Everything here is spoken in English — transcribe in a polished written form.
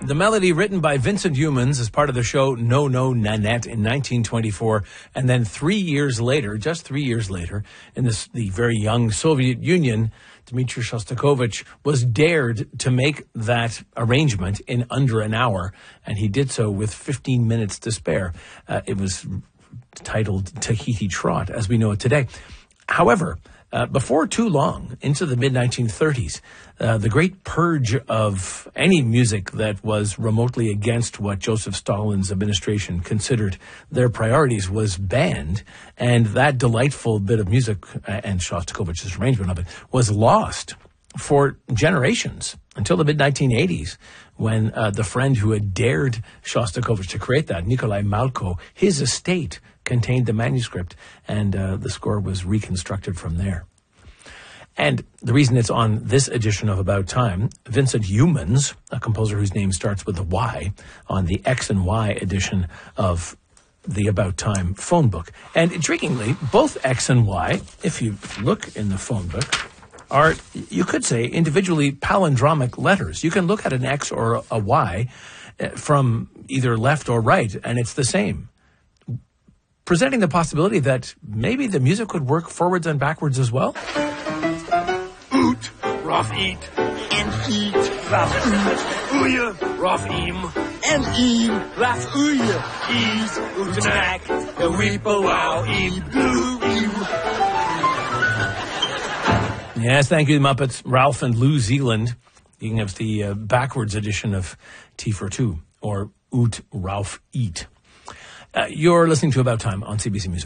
The melody written by Vincent Youmans as part of the show No No Nanette in 1924. And then 3 years later, just 3 years later, in the very young Soviet Union, Dmitri Shostakovich was dared to make that arrangement in under an hour. And he did so with 15 minutes to spare. It was titled Tahiti Trot, as we know it today. However, before too long, into the mid-1930s, the great purge of any music that was remotely against what Joseph Stalin's administration considered their priorities was banned, and that delightful bit of music, and Shostakovich's arrangement of it, was lost for generations until the mid-1980s, when the friend who had dared Shostakovich to create that, Nikolai Malko, his estate contained the manuscript, and the score was reconstructed from there. And the reason it's on this edition of About Time, Vincent Youmans, a composer whose name starts with a Y, on the X and Y edition of the About Time phone book. And intriguingly, both X and Y, if you look in the phone book, are, you could say, individually palindromic letters. You can look at an X or a Y from either left or right, and it's the same, presenting the possibility that maybe the music could work forwards and backwards as well. Oot, rough eat, and eat, rough ooye, rough eam, and eam, rough ooye, ease, ootenak, the weeper wow, eam, blue, eam. Yes, thank you, the Muppets. Ralph and Lou Zealand. You can have the backwards edition of T for Two, or Oot, Ralph, Eat. You're listening to About Time on CBC Music.